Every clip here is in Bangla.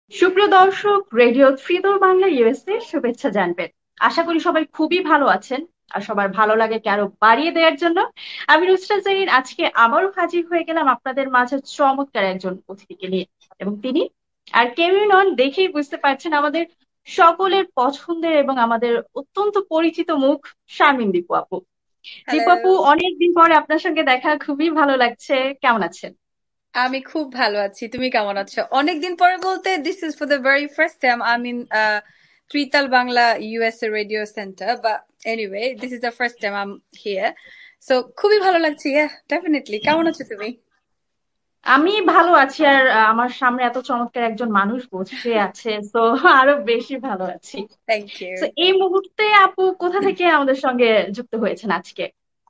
সুপ্রিয় দর্শক, রেডিও ত্রিদল বাংলা ইউএসএ শুভেচ্ছা জানবেন। আশা করি সবাই খুবই ভালো আছেন। আর সবার ভালো লাগাকে আরো বাড়িয়ে দেওয়ার জন্য আমি নুসরাত জাহিন আজকে আবারও হাজির হয়ে গেলাম আপনাদের মাঝে চমৎকার একজন অতিথিকে নিয়ে। এবং তিনি আর কেউই নন, দেখেই বুঝতে পারছেন, আমাদের সকলের পছন্দের এবং আমাদের অত্যন্ত পরিচিত মুখ, শারমিন দীপু আপু। হ্যালো। দীপু আপু, অনেকদিন পরে আপনার সঙ্গে দেখা, খুবই ভালো লাগছে। কেমন আছেন? আমি খুব ভালো আছি। তুমি কেমন আছো? অনেকদিন পরে বলতে this is for the very first time I mean tritaal Bangla USA radio centre, but anyway this is the first time I am here. So খুবই ভালো লাগছে। ইয়া, ডেফিনেটলি। কেমন আছো তুমি? আমি ভালো আছি। আর আমার সামনে এত চমৎকার একজন মানুষ বসে আছে, তো আরো বেশি ভালো আছি। Thank you. তো এই মুহূর্তে আপু কোথা থেকে আমাদের সঙ্গে যুক্ত হয়েছেন আজকে?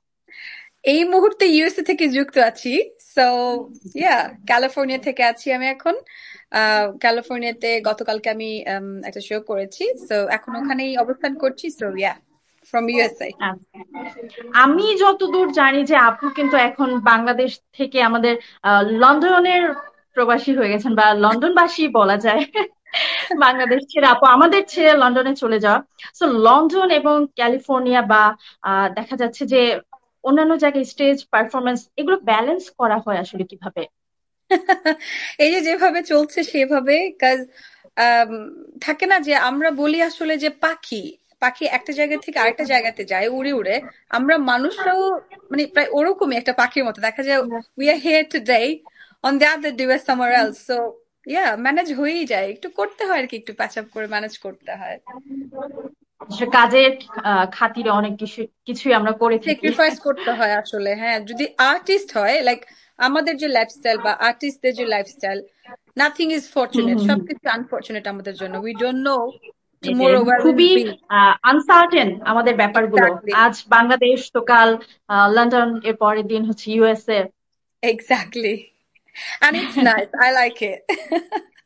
এই মুহূর্তে ইউএসএ থেকে যুক্ত আছি। সো ইয়া, ক্যালিফোর্নিয়া থেকে আছি আমি এখন। ক্যালিফোর্নিয়াতে গতকালকে আমি একটা শো করেছি। সো এখন ওখানেই অবস্থান করছি। So yeah, from USA. আচ্ছা। আমি যতদূর জানি যে আপু কিন্তু এখন বাংলাদেশ থেকে আমাদের লন্ডনের প্রবাসী হয়ে গেছেন, বা লন্ডনবাসী বলা যায়। বাংলাদেশ ছেড়ে আপু আমাদের ছেড়ে লন্ডনে চলে যাওয়া। তো লন্ডন এবং ক্যালিফোর্নিয়া বা দেখা যাচ্ছে যে অন্যান্য জায়গায় স্টেজ পারফরমেন্স, এগুলো ব্যালেন্স করা হয় আসলে কিভাবে? এই যে যেভাবে চলছে সেভাবে, কাজ থাকে না যে আমরা বলি আসলে যে পাখি পাখি একটা জায়গা থেকে আরেকটা জায়গাতে যায় উড়ে উড়ে। আমরা মানুষরাও মানে প্রায় ওরকমই একটা পাখির মতো দেখা যায়। We are here today, on the other day war summer else. So yeah, manage হয়েই যায়, একটু করতে হয় আর কি, একটু প্যাচ আপ করে ম্যানেজ করতে হয়। আসলে কাজের খাতিরে অনেক কিছু কিছুই আমরা করে থাকি। স্যাক্রিফাইস করতে হয় আসলে। হ্যাঁ, যদি আর্টিস্ট হয় লাইক আমাদের যে লাইফস্টাইল বা আর্টিস্টদের যে lifestyle, nothing is hmm fortunate, হুম হুম। সবকিছু আনফরচুনেট আমাদের জন্য। উই ডোন্ট নো এটাই টুমোরো ওয়্যার উইল খুবই বি। আনসার্টেন আমাদের ব্যাপারগুলো। এক্স্যাক্টলি। আজ বাংলাদেশ তো কাল লন্ডন, এর পরের দিন হচ্ছে USA. Exactly. And it's nice, I like it.